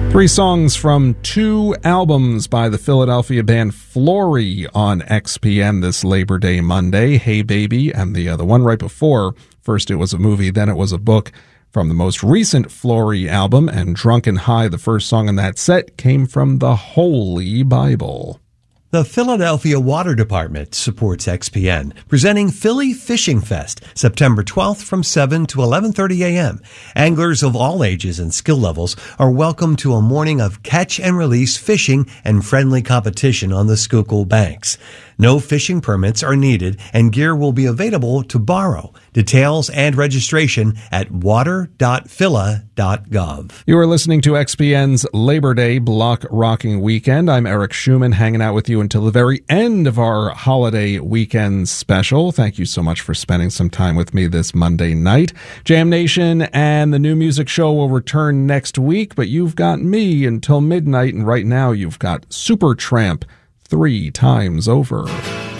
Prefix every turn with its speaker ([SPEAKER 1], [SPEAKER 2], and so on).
[SPEAKER 1] Three songs from two albums by the Philadelphia band Flory on XPN this Labor Day Monday, Hey Baby, and the one right before. First it was a movie, then it was a book. From the most recent Flory album, and Drunken High, the first song in that set, came from the Holy Bible.
[SPEAKER 2] The Philadelphia Water Department supports XPN, presenting Philly Fishing Fest, September 12th from 7 to 11:30 a.m. Anglers of all ages and skill levels are welcome to a morning of catch and release fishing and friendly competition on the Schuylkill banks. No fishing permits are needed, and gear will be available to borrow. Details and registration at water.phila.gov.
[SPEAKER 1] You are listening to XPN's Labor Day Block Rocking Weekend. I'm Eric Schumann, hanging out with you until the very end of our holiday weekend special. Thank you so much for spending some time with me this Monday night. Jam Nation and the New Music Show will return next week, but you've got me until midnight, and right now you've got Supertramp 3 times over.